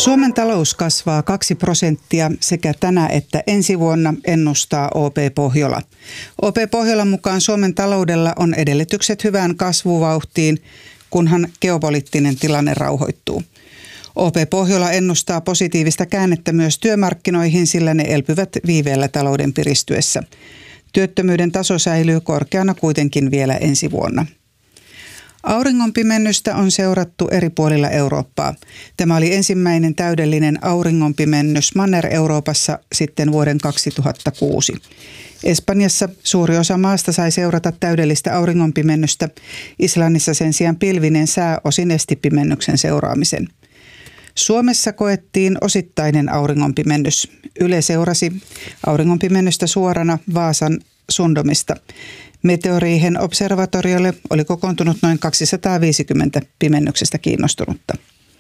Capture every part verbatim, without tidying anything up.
Suomen talous kasvaa kaksi prosenttia sekä tänä että ensi vuonna, ennustaa O P Pohjola. O P Pohjolan mukaan Suomen taloudella on edellytykset hyvään kasvuvauhtiin, kunhan geopoliittinen tilanne rauhoittuu. O P Pohjola ennustaa positiivista käännettä myös työmarkkinoihin, sillä ne elpyvät viiveellä talouden piristyessä. Työttömyyden taso säilyy korkeana kuitenkin vielä ensi vuonna. Auringonpimennystä on seurattu eri puolilla Eurooppaa. Tämä oli ensimmäinen täydellinen auringonpimennys Manner-Euroopassa sitten vuoden kaksituhattakuusi. Espanjassa suuri osa maasta sai seurata täydellistä auringonpimennystä. Islannissa sen sijaan pilvinen sää osin esti pimennyksen seuraamisen. Suomessa koettiin osittainen auringonpimennys. Yle seurasi auringonpimennystä suorana Vaasan Sundomista. Meteoriihen observatoriolle oli kokoontunut noin kaksisataaviisikymmentä pimennyksestä kiinnostunutta.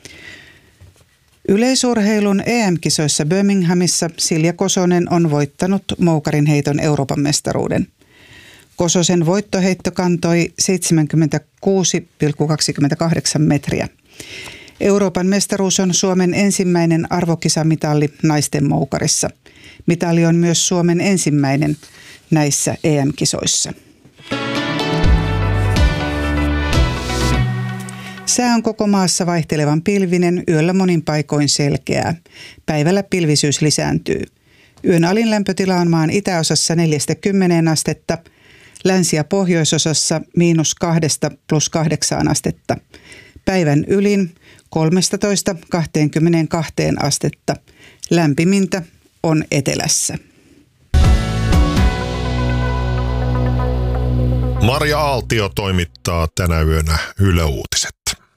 Yleisurheilun E M-kisoissa Birminghamissa Silja Kosonen on voittanut moukarinheiton Euroopan mestaruuden. Kososen voittoheitto kantoi seitsemänkymmentäkuusi pilkku kaksikymmentäkahdeksan metriä. Euroopan mestaruus on Suomen ensimmäinen arvokisamitalli naisten moukarissa. Mitali on myös Suomen ensimmäinen näissä E M-kisoissa. Sää on koko maassa vaihtelevan pilvinen, yöllä monin paikoin selkeää. Päivällä pilvisyys lisääntyy. Yön alin lämpötila on maan itäosassa neljästä kymmeneen astetta, länsi- ja pohjoisosassa miinus kahdesta plus kahdeksaan astetta. Päivän ylin kolmestatoista kahteenkymmeneenkahteen astetta. Lämpimintä on etelässä. Marja Aaltio toimittaa tänä yönä Yle Uutiset.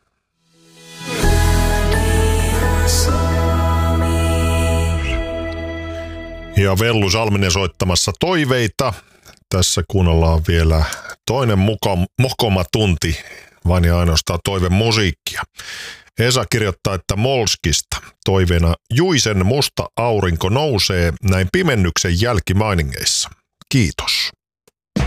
Ja Vellu Salminen soittamassa toiveita. Tässä kuunnellaan vielä toinen muka, mokoma tunti, vain ja ainoastaan toivemusiikkia. Esa kirjoittaa, että Molskista toiveena Juisen musta aurinko nousee näin pimennyksen jälkimainingeissa. Kiitos.